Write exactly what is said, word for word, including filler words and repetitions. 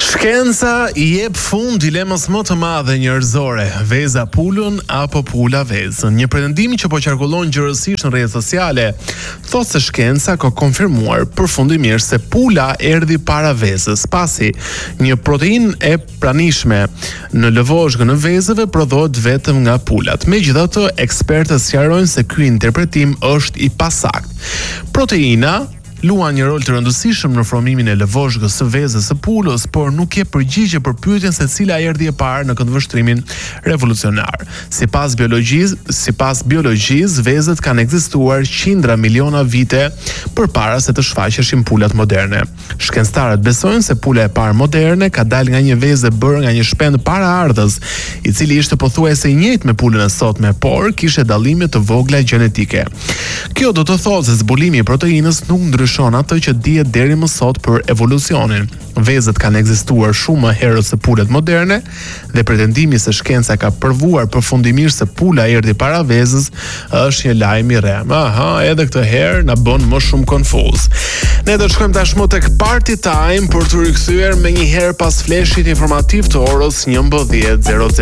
Shkenca i jep fund dilemës më të madhe njerëzore, veza pulën apo pula vezën. Një pretendim që po qarkullon gjërësisht në rrjetet sociale, thotë se shkenca ka konfirmuar përfundimisht se pula erdhi para vezës, pasi një proteinë e pranishme në lëvozhgën e vezëve prodhohet vetëm nga pulat. Megjithatë, ekspertët sqarojnë se ky interpretim është i pasakt. Proteina luan një rol të rëndësishëm në formimin e lëvozhgës së vezës së pulës, por nuk jep përgjigje për pyetjen se cila erdhi e parë në këndvështrimin revolucionar. Sipas biologjisë, sipas biologjisë, vezët kanë ekzistuar qindra miliona vite përpara se të shfaqeshin pulat moderne. Shkencëtarët besojnë se pula e parë moderne ka dalë nga një vezë bërë nga një shpend paraardhës, i cili ishte pothuajse i njëjtë me pulën e sotme, por kishte dallime të vogla gjenetike. Kjo do të thotë se zbulimi i proteinës nuk ndryshon atë që dihet deri më sot për evolucionin. Vezët kanë ekzistuar shumë më herët se pulat moderne dhe pretendimi se shkenca ka provuar përfundimisht se pula erdhi para vezës është një lajm i rrem. Aha, edhe këtë herë na bën më shumë konfuz. Ne do të shkojmë tashmë tek Party Time për të rikthyer më një herë pas fleshit informativ të orës njëmbëdhjetë e zero zero.